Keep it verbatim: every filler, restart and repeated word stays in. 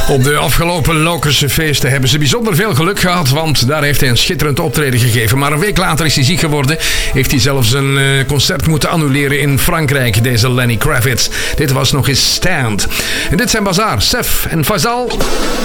Op de afgelopen Lokerse feesten hebben ze bijzonder veel geluk gehad, want daar heeft hij een schitterend optreden gegeven. Maar een week later is hij ziek geworden. Heeft hij zelfs een uh, concert moeten annuleren in Frankrijk, deze Lenny Kravitz. Dit was nog eens Stand. En dit zijn Bazaar, Sef en Fazal.